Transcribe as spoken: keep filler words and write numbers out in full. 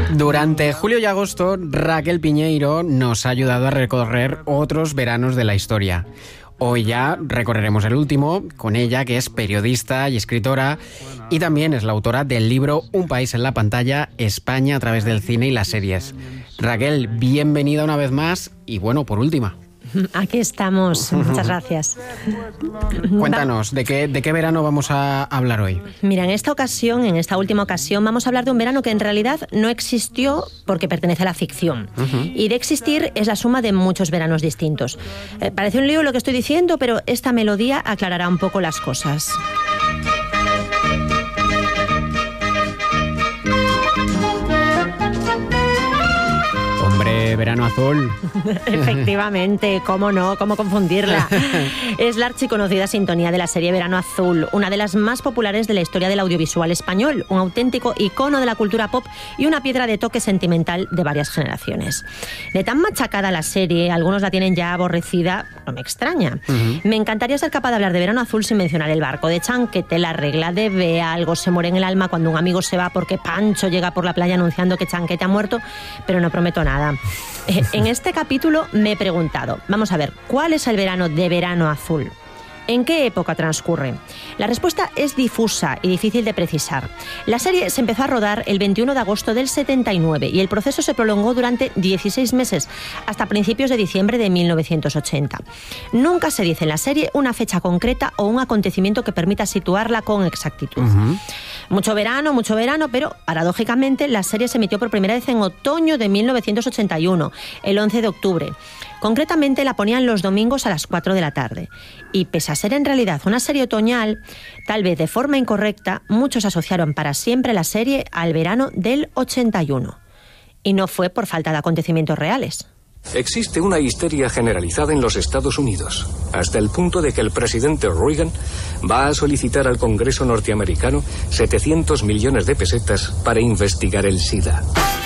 Durante julio y agosto, Raquel Piñeiro nos ha ayudado a recorrer otros veranos de la historia. Hoy ya recorreremos el último, con ella, que es periodista y escritora, y también es la autora del libro Un país en la pantalla, España a través del cine y las series. Raquel, bienvenida una vez más, y bueno, por última. Aquí estamos, muchas gracias. Cuéntanos, ¿de qué, de qué verano vamos a hablar hoy? Mira, en esta ocasión, en esta última ocasión, vamos a hablar de un verano que en realidad no existió porque pertenece a la ficción. Uh-huh. Y de existir es la suma de muchos veranos distintos. Eh, parece un lío lo que estoy diciendo, pero esta melodía aclarará un poco las cosas. Hombre, Verano Azul. Efectivamente, cómo no, cómo confundirla. Es la archiconocida sintonía de la serie Verano Azul, una de las más populares de la historia del audiovisual español, un auténtico icono de la cultura pop y una piedra de toque sentimental de varias generaciones. De tan machacada la serie, algunos la tienen ya aborrecida, no me extraña. Uh-huh. Me encantaría ser capaz de hablar de Verano Azul sin mencionar el barco de Chanquete, la regla de Bea, algo se muere en el alma cuando un amigo se va porque Pancho llega por la playa anunciando que Chanquete ha muerto, pero no prometo nada. Eh, en este capítulo me he preguntado, vamos a ver, ¿cuál es el verano de Verano Azul? ¿En qué época transcurre? La respuesta es difusa y difícil de precisar. La serie se empezó a rodar el veintiuno de agosto del setenta y nueve y el proceso se prolongó durante dieciséis meses, hasta principios de diciembre de mil novecientos ochenta. Nunca se dice en la serie una fecha concreta o un acontecimiento que permita situarla con exactitud. Uh-huh. Mucho verano, mucho verano, pero paradójicamente la serie se emitió por primera vez en otoño de mil novecientos ochenta y uno, el once de octubre. Concretamente la ponían los domingos a las cuatro de la tarde. Y pese a ser en realidad una serie otoñal, tal vez de forma incorrecta, muchos asociaron para siempre la serie al verano del ochenta y uno. Y no fue por falta de acontecimientos reales. Existe una histeria generalizada en los Estados Unidos, hasta el punto de que el presidente Reagan va a solicitar al Congreso norteamericano setecientos millones de pesetas para investigar el SIDA.